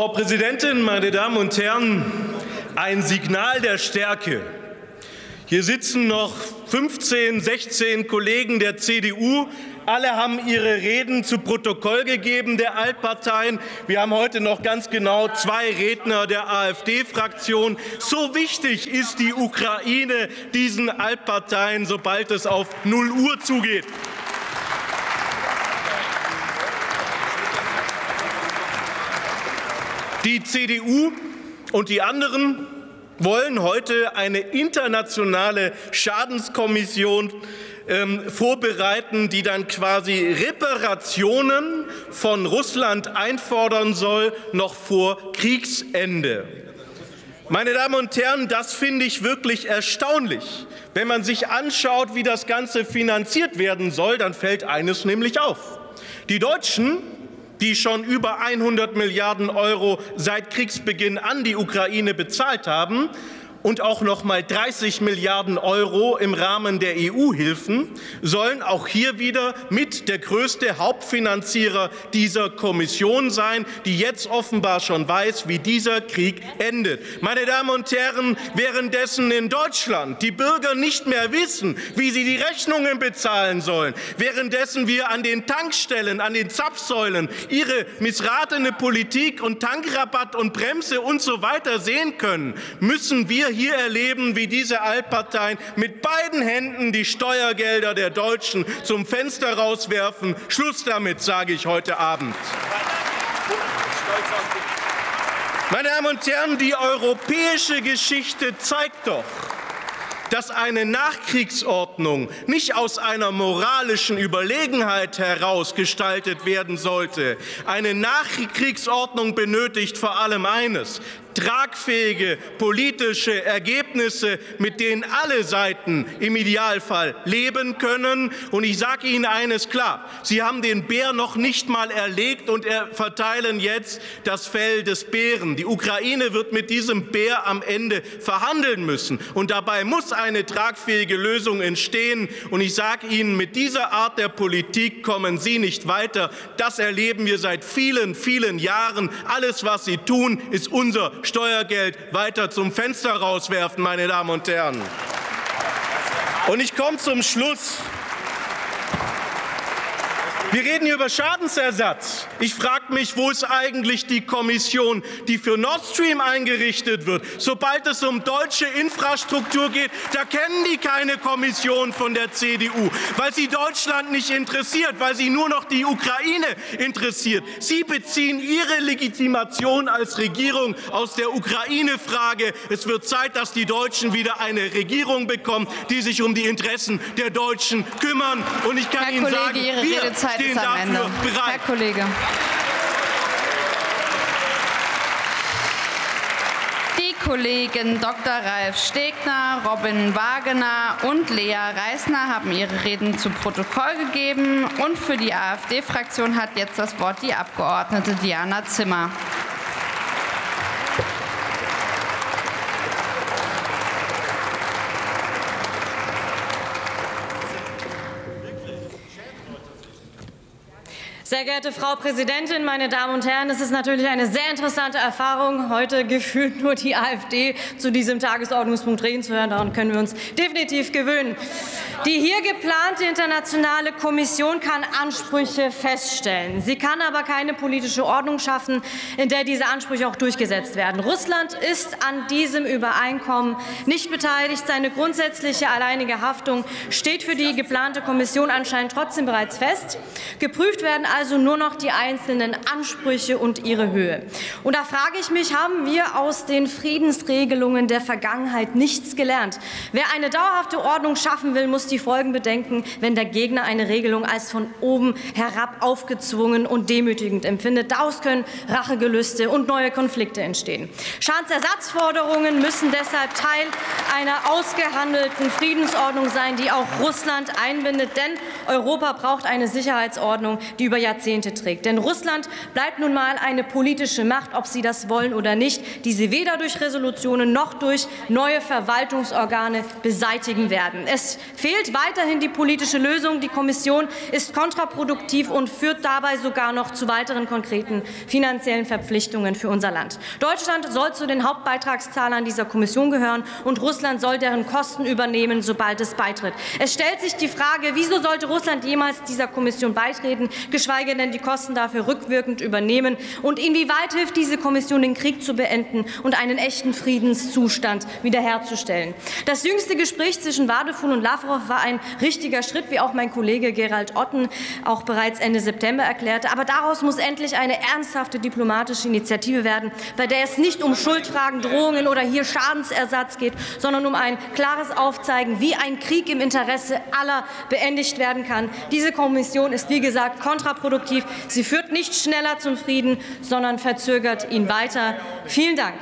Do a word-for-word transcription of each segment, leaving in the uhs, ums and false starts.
Frau Präsidentin, meine Damen und Herren! Ein Signal der Stärke. Hier sitzen noch fünfzehn, sechzehn Kollegen der C D U. Alle haben ihre Reden zu Protokoll gegeben der Altparteien. Wir haben heute noch ganz genau zwei Redner der AfD-Fraktion. So wichtig ist die Ukraine diesen Altparteien, sobald es auf null Uhr zugeht. Die C D U und die anderen wollen heute eine internationale Schadenskommission ähm, vorbereiten, die dann quasi Reparationen von Russland einfordern soll, noch vor Kriegsende. Meine Damen und Herren, das finde ich wirklich erstaunlich. Wenn man sich anschaut, wie das Ganze finanziert werden soll, dann fällt eines nämlich auf. Die Deutschen, die schon über hundert Milliarden Euro seit Kriegsbeginn an die Ukraine bezahlt haben und auch noch mal dreißig Milliarden Euro im Rahmen der E U-Hilfen, sollen auch hier wieder mit der größte Hauptfinanzierer dieser Kommission sein, die jetzt offenbar schon weiß, wie dieser Krieg endet. Meine Damen und Herren, währenddessen in Deutschland die Bürger nicht mehr wissen, wie sie die Rechnungen bezahlen sollen, währenddessen wir an den Tankstellen, an den Zapfsäulen ihre missratene Politik und Tankrabatt und Bremse und so weiter sehen können, müssen wir hier erleben, wie diese Altparteien mit beiden Händen die Steuergelder der Deutschen zum Fenster rauswerfen. Schluss damit, sage ich heute Abend. Meine Damen und Herren, die europäische Geschichte zeigt doch, dass eine Nachkriegsordnung nicht aus einer moralischen Überlegenheit heraus gestaltet werden sollte. Eine Nachkriegsordnung benötigt vor allem eines: tragfähige politische Ergebnisse, mit denen alle Seiten im Idealfall leben können. Und ich sage Ihnen eines klar: Sie haben den Bär noch nicht mal erlegt und verteilen jetzt das Fell des Bären. Die Ukraine wird mit diesem Bär am Ende verhandeln müssen. Und dabei muss eine tragfähige Lösung entstehen. Und ich sage Ihnen, mit dieser Art der Politik kommen Sie nicht weiter. Das erleben wir seit vielen, vielen Jahren. Alles, was Sie tun, ist unser Steuergeld weiter zum Fenster rauswerfen, meine Damen und Herren. Und ich komme zum Schluss. Wir reden hier über Schadensersatz. Ich frage mich, wo ist eigentlich die Kommission, die für Nord Stream eingerichtet wird? Sobald es um deutsche Infrastruktur geht, da kennen die keine Kommission von der C D U, weil sie Deutschland nicht interessiert, weil sie nur noch die Ukraine interessiert. Sie beziehen ihre Legitimation als Regierung aus der Ukraine-Frage. Es wird Zeit, dass die Deutschen wieder eine Regierung bekommen, die sich um die Interessen der Deutschen kümmern. Und ich kann Herr Ihnen Kollege, sagen, Ihre wir Redezeit stehen ist am dafür Ende. bereit. Herr Kollege. Die Kollegen Doktor Ralf Stegner, Robin Wagener und Lea Reisner haben ihre Reden zu Protokoll gegeben. Und für die AfD-Fraktion hat jetzt das Wort die Abgeordnete Diana Zimmer. Sehr geehrte Frau Präsidentin, meine Damen und Herren! Es ist natürlich eine sehr interessante Erfahrung, heute gefühlt nur die AfD zu diesem Tagesordnungspunkt reden zu hören. Daran können wir uns definitiv gewöhnen. Die hier geplante internationale Kommission kann Ansprüche feststellen. Sie kann aber keine politische Ordnung schaffen, in der diese Ansprüche auch durchgesetzt werden. Russland ist an diesem Übereinkommen nicht beteiligt. Seine grundsätzliche alleinige Haftung steht für die geplante Kommission anscheinend trotzdem bereits fest. Geprüft werden also nur noch die einzelnen Ansprüche und ihre Höhe. Und da frage ich mich, haben wir aus den Friedensregelungen der Vergangenheit nichts gelernt? Wer eine dauerhafte Ordnung schaffen will, muss die Folgen bedenken, wenn der Gegner eine Regelung als von oben herab aufgezwungen und demütigend empfindet. Daraus können Rachegelüste und neue Konflikte entstehen. Schadensersatzforderungen müssen deshalb Teil einer ausgehandelten Friedensordnung sein, die auch Russland einbindet. Denn Europa braucht eine Sicherheitsordnung, die über Jahrzehnte trägt. Denn Russland bleibt nun mal eine politische Macht, ob sie das wollen oder nicht, die sie weder durch Resolutionen noch durch neue Verwaltungsorgane beseitigen werden. Es fehlt fehlt weiterhin die politische Lösung. Die Kommission ist kontraproduktiv und führt dabei sogar noch zu weiteren konkreten finanziellen Verpflichtungen für unser Land. Deutschland soll zu den Hauptbeitragszahlern dieser Kommission gehören und Russland soll deren Kosten übernehmen, sobald es beitritt. Es stellt sich die Frage, wieso sollte Russland jemals dieser Kommission beitreten, geschweige denn die Kosten dafür rückwirkend übernehmen? Und inwieweit hilft diese Kommission, den Krieg zu beenden und einen echten Friedenszustand wiederherzustellen? Das jüngste Gespräch zwischen Wadefun und Lavrov war ein richtiger Schritt, wie auch mein Kollege Gerald Otten auch bereits Ende September erklärte. Aber daraus muss endlich eine ernsthafte diplomatische Initiative werden, bei der es nicht um Schuldfragen, Drohungen oder hier Schadensersatz geht, sondern um ein klares Aufzeigen, wie ein Krieg im Interesse aller beendigt werden kann. Diese Kommission ist, wie gesagt, kontraproduktiv. Sie führt nicht schneller zum Frieden, sondern verzögert ihn weiter. Vielen Dank.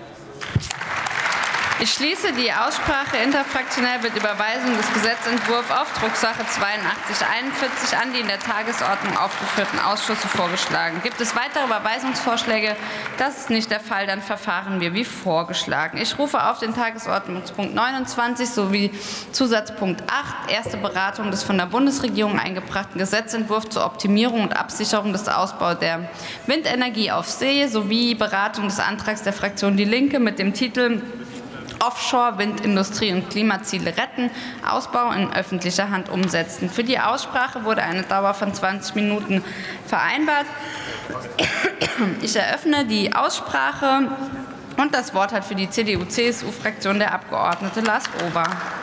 Ich schließe die Aussprache. Interfraktionell wird Überweisung des Gesetzentwurfs auf Drucksache zweiundachtzig einundvierzig an die in der Tagesordnung aufgeführten Ausschüsse vorgeschlagen. Gibt es weitere Überweisungsvorschläge? Das ist nicht der Fall. Dann verfahren wir wie vorgeschlagen. Ich rufe auf den Tagesordnungspunkt neunundzwanzig sowie Zusatzpunkt acht, erste Beratung des von der Bundesregierung eingebrachten Gesetzentwurfs zur Optimierung und Absicherung des Ausbaus der Windenergie auf See sowie Beratung des Antrags der Fraktion Die Linke mit dem Titel Offshore, Windindustrie und Klimaziele retten, Ausbau in öffentlicher Hand umsetzen. Für die Aussprache wurde eine Dauer von zwanzig Minuten vereinbart. Ich eröffne die Aussprache und das Wort hat für die C D U C S U-Fraktion der Abgeordnete Lars Ober.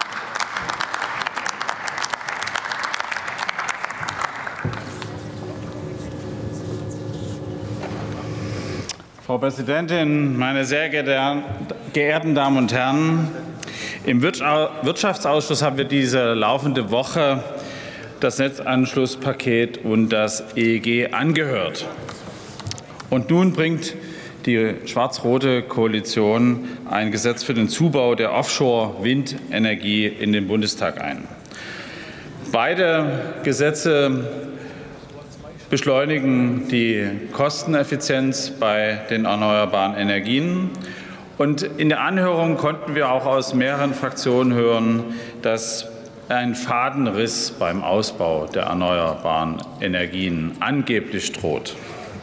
Frau Präsidentin, meine sehr geehrten Damen und Herren! Im Wirtschaftsausschuss haben wir diese laufende Woche das Netzanschlusspaket und das E E G angehört. Und nun bringt die schwarz-rote Koalition ein Gesetz für den Zubau der Offshore-Windenergie in den Bundestag ein. Beide Gesetze beschleunigen die Kosteneffizienz bei den erneuerbaren Energien. Und in der Anhörung konnten wir auch aus mehreren Fraktionen hören, dass ein Fadenriss beim Ausbau der erneuerbaren Energien angeblich droht.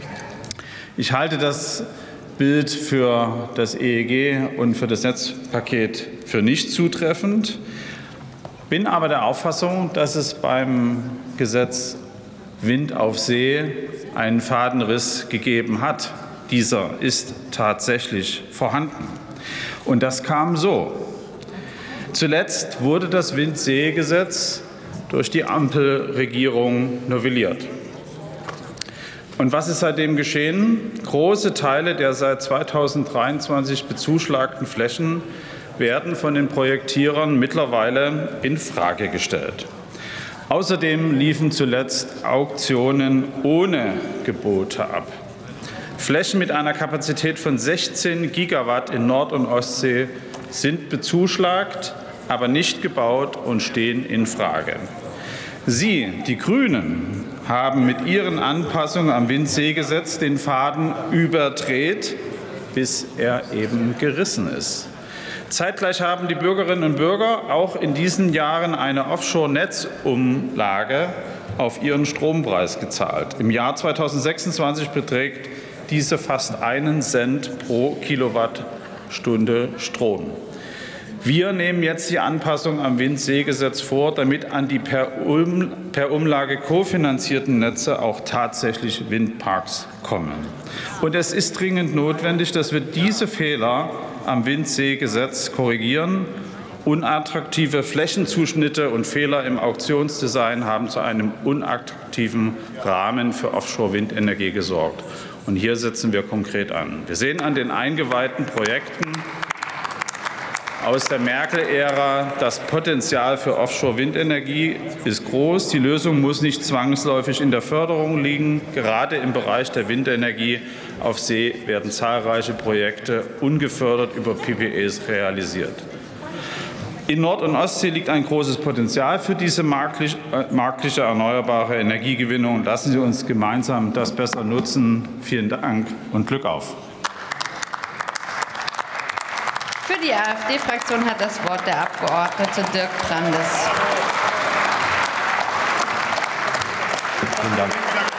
Ich halte das Bild für das E E G und für das Netzpaket für nicht zutreffend, bin aber der Auffassung, dass es beim Gesetz Wind auf See einen Fadenriss gegeben hat. Dieser ist tatsächlich vorhanden. Und das kam so. Zuletzt wurde das Windsee-Gesetz durch die Ampelregierung novelliert. Und was ist seitdem geschehen? Große Teile der seit zweitausenddreiundzwanzig bezuschlagten Flächen werden von den Projektierern mittlerweile infrage gestellt. Außerdem liefen zuletzt Auktionen ohne Gebote ab. Flächen mit einer Kapazität von sechzehn Gigawatt in Nord- und Ostsee sind bezuschlagt, aber nicht gebaut und stehen infrage. Sie, die Grünen, haben mit ihren Anpassungen am Windsee-Gesetz den Faden überdreht, bis er eben gerissen ist. Zeitgleich haben die Bürgerinnen und Bürger auch in diesen Jahren eine Offshore-Netzumlage auf ihren Strompreis gezahlt. Im Jahr zweitausendsechsundzwanzig beträgt diese fast einen Cent pro Kilowattstunde Strom. Wir nehmen jetzt die Anpassung am Windsee-Gesetz vor, damit an die per, um, per Umlage kofinanzierten Netze auch tatsächlich Windparks kommen. Und es ist dringend notwendig, dass wir diese Fehler am Windsee-Gesetz korrigieren. Unattraktive Flächenzuschnitte und Fehler im Auktionsdesign haben zu einem unattraktiven Rahmen für Offshore-Windenergie gesorgt. Und hier setzen wir konkret an. Wir sehen an den eingeweihten Projekten aus der Merkel-Ära, das Potenzial für Offshore-Windenergie ist groß. Die Lösung muss nicht zwangsläufig in der Förderung liegen. Gerade im Bereich der Windenergie auf See werden zahlreiche Projekte ungefördert über P P As realisiert. In Nord- und Ostsee liegt ein großes Potenzial für diese marktlich, äh, marktliche erneuerbare Energiegewinnung. Lassen Sie uns gemeinsam das besser nutzen. Vielen Dank und Glück auf. Für die AfD-Fraktion hat das Wort der Abgeordnete Dirk Brandes. Vielen Dank.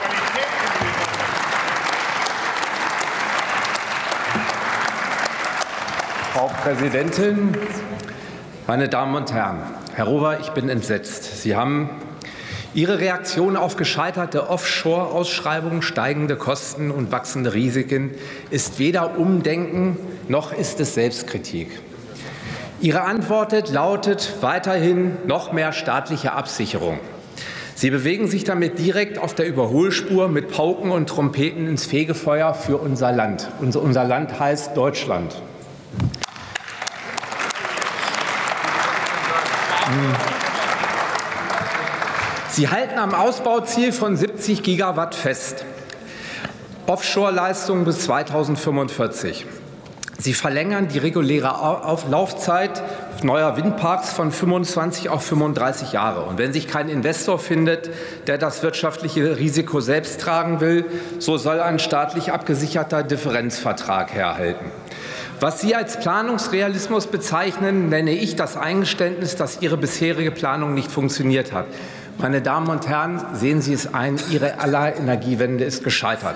Frau Präsidentin, meine Damen und Herren! Herr Rover, ich bin entsetzt. Sie haben Ihre Reaktion auf gescheiterte Offshore-Ausschreibungen, steigende Kosten und wachsende Risiken ist weder Umdenken noch ist es Selbstkritik. Ihre Antwort lautet weiterhin noch mehr staatliche Absicherung. Sie bewegen sich damit direkt auf der Überholspur mit Pauken und Trompeten ins Fegefeuer für unser Land. Unser Land heißt Deutschland. Sie halten am Ausbauziel von siebzig Gigawatt fest, Offshore-Leistungen bis zweitausendfünfundvierzig. Sie verlängern die reguläre Laufzeit neuer Windparks von fünfundzwanzig auf fünfunddreißig Jahre. Und wenn sich kein Investor findet, der das wirtschaftliche Risiko selbst tragen will, so soll ein staatlich abgesicherter Differenzvertrag herhalten. Was Sie als Planungsrealismus bezeichnen, nenne ich das Eingeständnis, dass Ihre bisherige Planung nicht funktioniert hat. Meine Damen und Herren, sehen Sie es ein, Ihre aller Energiewende ist gescheitert.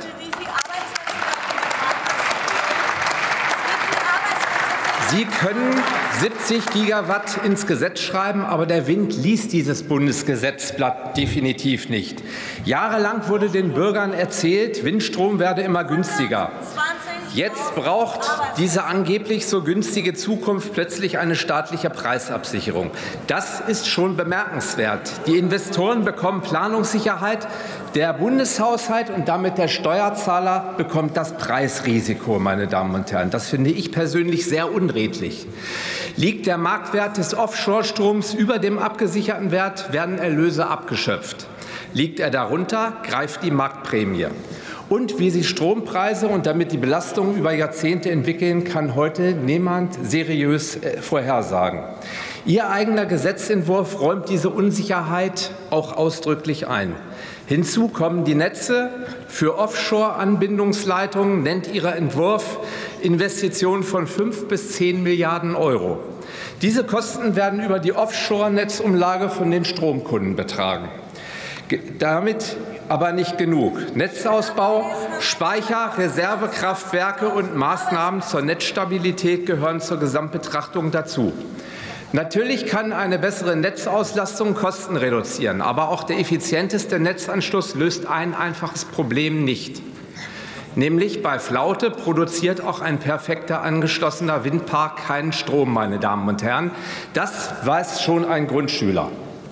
Sie können siebzig Gigawatt ins Gesetz schreiben, aber der Wind liest dieses Bundesgesetzblatt definitiv nicht. Jahrelang wurde den Bürgern erzählt, Windstrom werde immer günstiger. Jetzt braucht diese angeblich so günstige Zukunft plötzlich eine staatliche Preisabsicherung. Das ist schon bemerkenswert. Die Investoren bekommen Planungssicherheit, der Bundeshaushalt und damit der Steuerzahler bekommt das Preisrisiko, meine Damen und Herren. Das finde ich persönlich sehr unredlich. Liegt der Marktwert des Offshore-Stroms über dem abgesicherten Wert, werden Erlöse abgeschöpft. Liegt er darunter, greift die Marktprämie. Und wie sich Strompreise und damit die Belastungen über Jahrzehnte entwickeln, kann heute niemand seriös vorhersagen. Ihr eigener Gesetzentwurf räumt diese Unsicherheit auch ausdrücklich ein. Hinzu kommen die Netze. Für Offshore-Anbindungsleitungen nennt Ihr Entwurf Investitionen von fünf bis zehn Milliarden Euro. Diese Kosten werden über die Offshore-Netzumlage von den Stromkunden betragen. Damit aber nicht genug. Netzausbau, Speicher, Reservekraftwerke und Maßnahmen zur Netzstabilität gehören zur Gesamtbetrachtung dazu. Natürlich kann eine bessere Netzauslastung Kosten reduzieren, aber auch der effizienteste Netzanschluss löst ein einfaches Problem nicht. Nämlich bei Flaute produziert auch ein perfekter angeschlossener Windpark keinen Strom, meine Damen und Herren. Das weiß schon ein Grundschüler.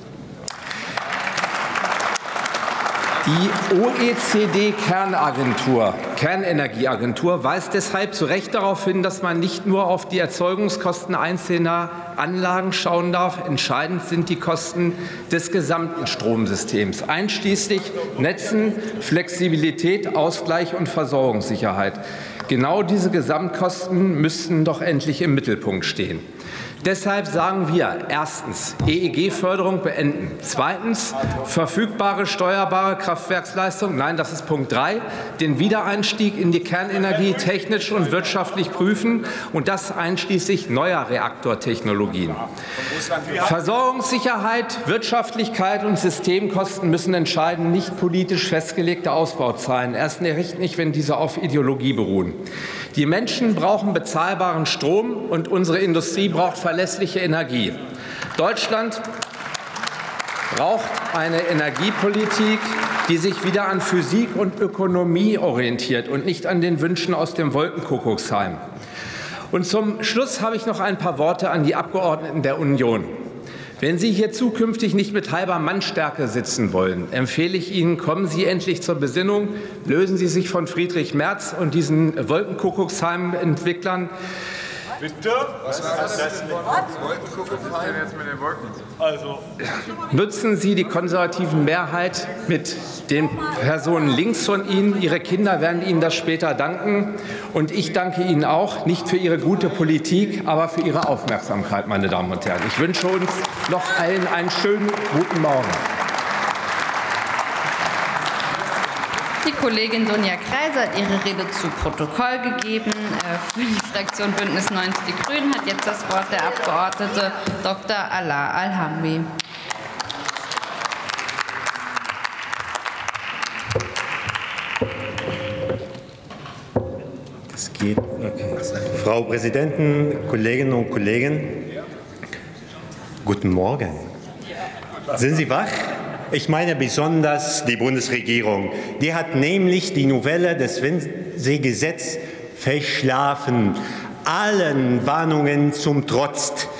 Die O E C D-Kernagentur, Kernenergieagentur, weist deshalb zu Recht darauf hin, dass man nicht nur auf die Erzeugungskosten einzelner Anlagen schauen darf. Entscheidend sind die Kosten des gesamten Stromsystems, einschließlich Netzen, Flexibilität, Ausgleich und Versorgungssicherheit. Genau diese Gesamtkosten müssten doch endlich im Mittelpunkt stehen. Deshalb sagen wir erstens E E G-Förderung beenden, zweitens verfügbare steuerbare Kraftwerksleistung, nein, das ist Punkt drei, den Wiedereinstieg in die Kernenergie technisch und wirtschaftlich prüfen und das einschließlich neuer Reaktortechnologien. Versorgungssicherheit, Wirtschaftlichkeit und Systemkosten müssen entscheiden, nicht politisch festgelegte Ausbauzahlen, erst recht nicht, wenn diese auf Ideologie beruhen. Die Menschen brauchen bezahlbaren Strom und unsere Industrie braucht verlässliche Energie. Deutschland braucht eine Energiepolitik, die sich wieder an Physik und Ökonomie orientiert und nicht an den Wünschen aus dem Wolkenkuckucksheim. Und zum Schluss habe ich noch ein paar Worte an die Abgeordneten der Union. Wenn Sie hier zukünftig nicht mit halber Mannstärke sitzen wollen, empfehle ich Ihnen, kommen Sie endlich zur Besinnung, lösen Sie sich von Friedrich Merz und diesen Wolkenkuckucksheim-Entwicklern. Bitte? Was war das? Was denn jetzt mit den Wolken? Also. Nutzen Sie die konservativen Mehrheit mit den Personen links von Ihnen. Ihre Kinder werden Ihnen das später danken. Und ich danke Ihnen auch, nicht für Ihre gute Politik, aber für Ihre Aufmerksamkeit, meine Damen und Herren. Ich wünsche uns noch allen einen schönen guten Morgen. Die Kollegin Sonja Kreise hat ihre Rede zu Protokoll gegeben. Für die Fraktion Bündnis neunzig Die Grünen hat jetzt das Wort der Abgeordnete Doktor Alaa Al-Hamdi. Das geht. Okay. Frau Präsidentin, Kolleginnen und Kollegen, guten Morgen. Sind Sie wach? Ich meine besonders die Bundesregierung. Die hat nämlich die Novelle des Windseegesetzes verschlafen. Allen Warnungen zum Trotz.